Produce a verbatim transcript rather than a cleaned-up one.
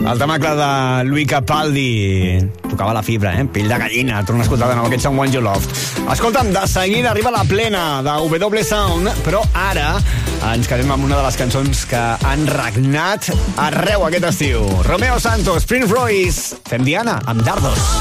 El temacle de Luis Capaldi. Tocava la fibra, eh? Pell de gallina. Torna a escoltar de nou aquest Someone You Loved. Escolta'm, de seguida arriba la plena de W Sound, però ara ens quedem amb una de les cançons que han regnat arreu aquest estiu. Romeo Santos, Prince Royce. Fem Diana amb Dardos.